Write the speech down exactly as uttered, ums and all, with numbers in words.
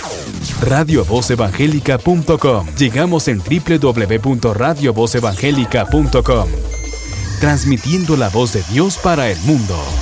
radio voz evangélica punto com. Llegamos en doble u doble u doble u punto radio voz evangélica punto com. Transmitiendo la voz de Dios para el mundo.